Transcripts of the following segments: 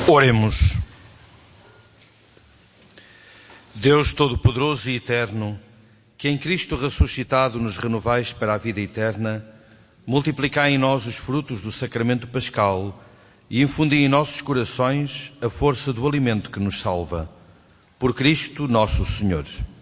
Oremos. Deus Todo-Poderoso e Eterno, que em Cristo ressuscitado nos renovais para a vida eterna, multiplicai em nós os frutos do sacramento pascal e infundi em nossos corações a força do alimento que nos salva. Por Cristo nosso Senhor.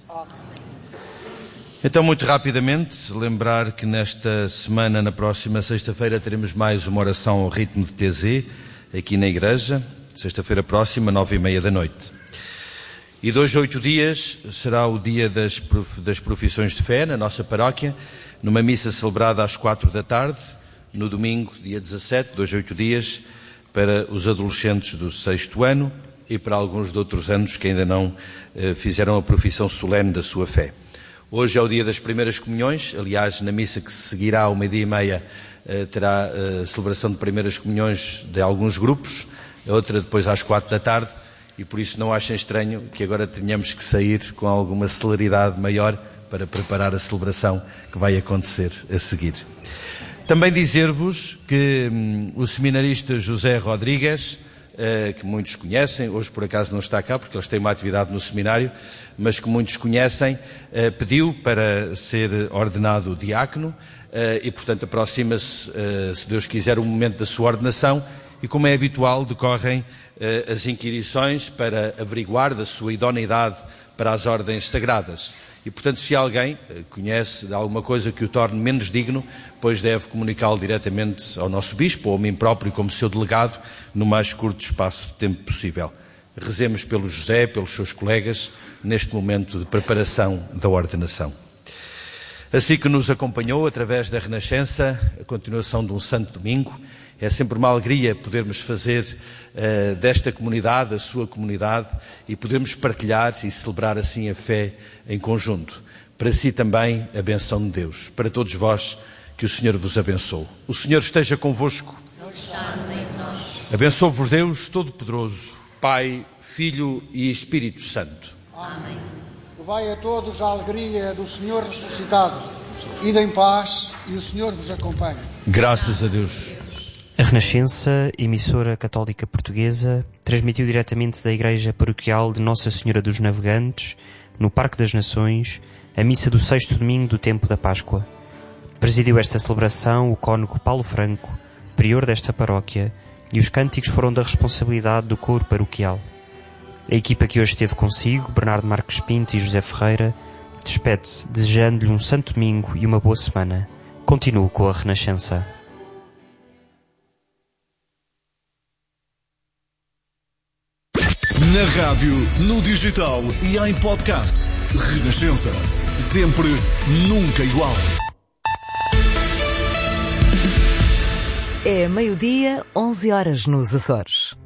Então, muito rapidamente, lembrar que nesta semana, na próxima sexta-feira, teremos mais uma oração ao ritmo de TZ, aqui na igreja, sexta-feira próxima, 9h30 da noite. E 2 a 8 dias será o dia das profissões de fé na nossa paróquia, numa missa celebrada às 4 da tarde, no domingo, dia 17, 2 a 8 dias, para os adolescentes do 6º ano e para alguns de outros anos que ainda não fizeram a profissão solene da sua fé. Hoje é o dia das primeiras comunhões, aliás, na missa que se seguirá ao 12h30 terá a celebração de primeiras comunhões de alguns grupos, a outra depois às 4 da tarde, e por isso não achem estranho que agora tenhamos que sair com alguma celeridade maior para preparar a celebração que vai acontecer a seguir. Também dizer-vos que o seminarista José Rodrigues, que muitos conhecem, hoje por acaso não está cá porque eles têm uma atividade no seminário, mas que muitos conhecem, pediu para ser ordenado diácono e, portanto, aproxima-se, se Deus quiser, o momento da sua ordenação e, como é habitual, decorrem as inquirições para averiguar da sua idoneidade para as ordens sagradas. E, portanto, se alguém conhece de alguma coisa que o torne menos digno, pois deve comunicá-lo diretamente ao nosso bispo ou a mim próprio como seu delegado no mais curto espaço de tempo possível. Rezemos pelo José, pelos seus colegas, neste momento de preparação da ordenação. Assim que nos acompanhou através da Renascença, a continuação de um Santo Domingo, é sempre uma alegria podermos fazer desta comunidade, a sua comunidade, e podermos partilhar e celebrar assim a fé em conjunto. Para si também a benção de Deus. Para todos vós, que o Senhor vos abençoe. O Senhor esteja convosco. Abençoe-vos Deus Todo-Poderoso, Pai, Filho e Espírito Santo. Amém. Levai a todos a alegria do Senhor ressuscitado. Ide em paz e o Senhor vos acompanhe. Graças a Deus. A Renascença, emissora católica portuguesa, transmitiu diretamente da Igreja Paroquial de Nossa Senhora dos Navegantes, no Parque das Nações, a missa do 6º domingo do tempo da Páscoa. Presidiu esta celebração o cônego Paulo Franco, prior desta paróquia, e os cânticos foram da responsabilidade do coro paroquial. A equipa que hoje esteve consigo, Bernardo Marques Pinto e José Ferreira, despede-se desejando-lhe um santo domingo e uma boa semana. Continuo com a Renascença. Na rádio, no digital e em podcast. Renascença. Sempre, nunca igual. É meio-dia, 11 horas nos Açores.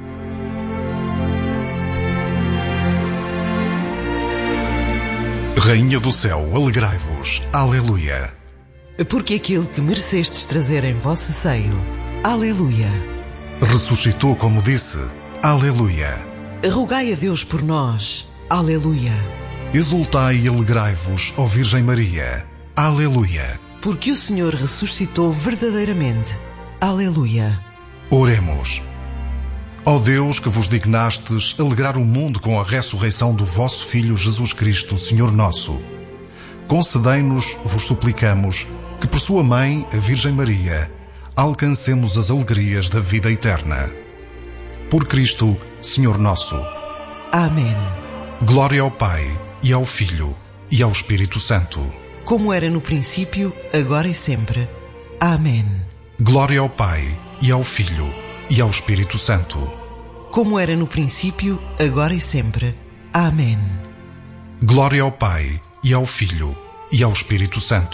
Rainha do céu, alegrai-vos. Aleluia. Porque aquele que merecestes trazer em vosso seio. Aleluia. Ressuscitou como disse. Aleluia. Rogai a Deus por nós. Aleluia. Exultai e alegrai-vos, ó Virgem Maria. Aleluia. Porque o Senhor ressuscitou verdadeiramente. Aleluia. Oremos. Ó Deus, que vos dignastes alegrar o mundo com a ressurreição do vosso Filho Jesus Cristo, Senhor nosso, concedei-nos, vos suplicamos, que por sua mãe, a Virgem Maria, alcancemos as alegrias da vida eterna. Por Cristo, Senhor nosso. Amém. Glória ao Pai, e ao Filho, e ao Espírito Santo. Como era no princípio, agora e sempre. Amém. Glória ao Pai, e ao Filho, e ao Espírito Santo. Como era no princípio, agora e sempre. Amém. Glória ao Pai, e ao Filho, e ao Espírito Santo.